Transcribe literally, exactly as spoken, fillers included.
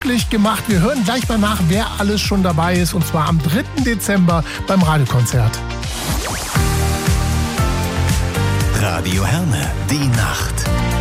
möglich gemacht. Wir hören gleich mal nach, wer alles schon dabei ist, und zwar am dritten Dezember beim Radiokonzert. Radio Herne, die Nacht.